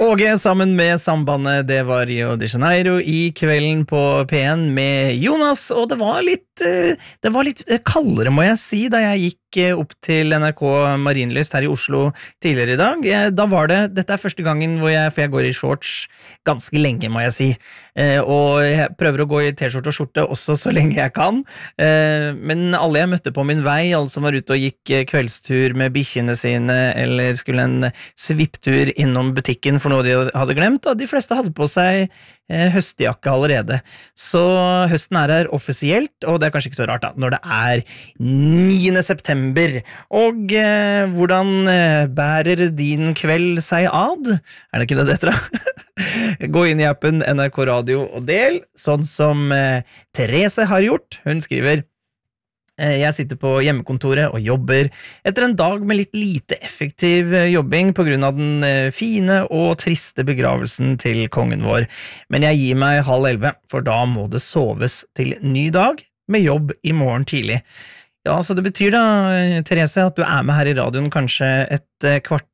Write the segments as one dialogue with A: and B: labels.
A: Åge sammen med Sambandet, det var Rio de Janeiro I kvelden på P1 med Jonas, og det var litt kaldere må jeg si da jeg gikk opp til NRK Marienlyst her I Oslo tidligere I dag. Da var dette første gangen for jeg går I shorts ganske lenge må jeg si, og jeg prøver å gå I t-skjorte og skjorte også så lenge jeg kan, men alle jeg møtte på min vei, alle som var ute og gikk kveldstur med bikkjene sine, eller skulle en svipptur innom butikken for noe de hadde glemt, og de fleste hadde på seg høstjakke allerede. Så høsten her offisielt, og det kanskje ikke så rart da, når det 9. september. Og hvordan bærer din kveld seg ad? Det ikke det heter da? Gå inn I appen NRK Radio og del, sånn som Therese har gjort. Hun skriver: Jeg sitter på hjemmekontoret og jobber etter en dag med litt lite effektiv jobbing på grunn av den fine og triste begravelsen til kongen vår. Men jeg gir meg 10:30, for da må det soves til ny dag med jobb I morgen tidlig. Ja, så det betyr da, Therese, at du med her I radioen kanskje et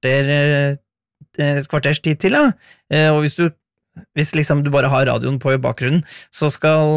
A: kvarters tid til, da. Og hvis liksom du bare har radioen på I bakgrunnen, så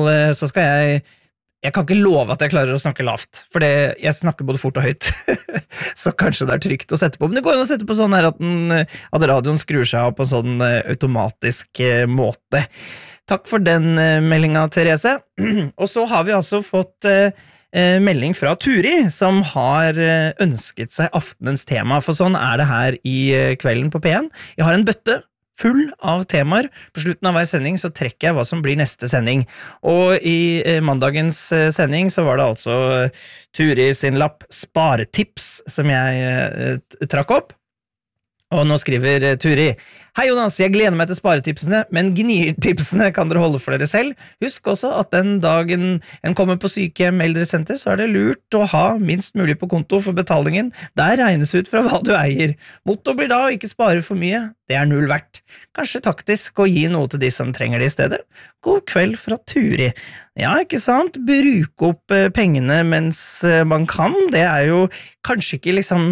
A: skal jeg kan ikke love at jeg klarer å snakke lavt, for jeg snakker både fort og høyt, så kanskje det trygt å sette på, men det går an å sette på sånn her at radioen skrur seg av på en sånn automatisk måte. Takk for den meldingen, Therese. Og så har vi altså fått melding fra Turi, som har ønsket seg aftenens tema, for sånn det her I kvelden på P1. Jeg har en bøtte full av temaer. På slutten av hver sending så trekker jeg hva som blir neste sending. Og I mandagens sending så var det altså Turi sin lapp Sparetips som jeg trakk opp. Og nå skriver Turi: Hei Jonas, jeg gleder meg til sparetipsene, men gnirtipsene kan dere holde for dere selv. Husk også at den dagen en kommer på sykehjem eldresenter, så det lurt å ha minst mulig på konto for betalingen. Der regnes ut fra hva du eier. Motto blir da å ikke spare for mye. Det null verdt. Kanskje taktisk å gi noe til de som trenger det I stedet. God kveld fra Turi. Ja, ikke sant? Bruke opp pengene mens man kan. Det jo kanskje ikke liksom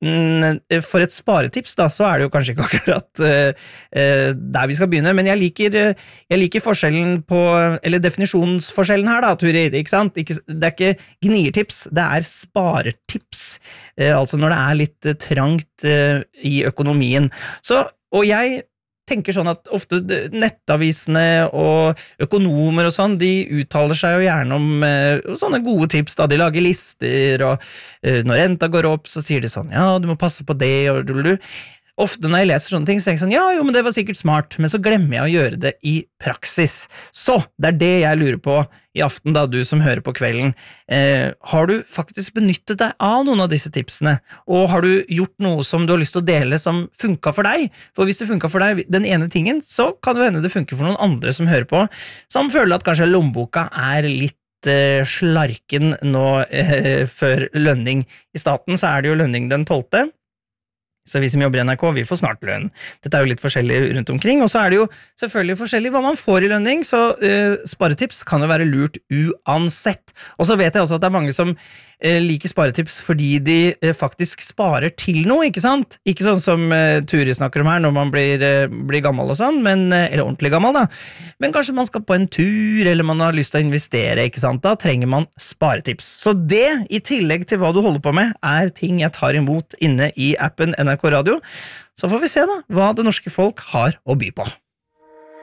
A: for et sparetips da, så det jo kanskje ikke akkurat der vi skal begynne, men jeg liker forskjellen på, eller definisjonsforskjellen her da, Turi, ikke sant? Det ikke gnirtips, det sparetips, altså når det litt trangt I økonomien. Så, og jeg tenker sånn at ofte nettavisene og økonomer og sånn, de uttaler seg jo gjerne om sånne gode tips da, de lager lister, og når renta går opp, så sier de sånn, ja, du må passe på det, og ofte når jeg leser sånne ting, så tenker jeg sånn, ja, jo, men det var sikkert smart, men så glemmer jeg å gjøre det I praksis. Så, det det jeg lurer på I aften da, du som hører på kvelden. Har du faktisk benyttet deg av noen av disse tipsene? Og har du gjort noe som du har lyst til å dele som funket for deg? For hvis det funket for deg den ene tingen, så kan det hende det funker for noen andre som hører på, som føler at kanskje lommeboka litt slarken nå før lønning. I staten så det jo lønning den 12. Så vi som jobber I NRK, vi får snart lønn. Dette jo litt forskjellig rundt omkring, og så det jo selvfølgelig forskjellig hva man får I lønning, så sparetips kan jo være lurt uansett. Og så vet jeg også at det mange som liker sparetips fordi de faktisk sparer til noe, ikke sant? Ikke sånn som Turi snakker om her når man blir gammel og sånn, eller ordentlig gammel da. Men kanskje man skal på en tur, eller man har lyst til å investere, ikke sant? Da trenger man sparetips. Så det, I tillegg til hva du holder på med, ting jeg tar imot inne I appen NRK Radio. Så får vi se da, hva det norske folk har å by på.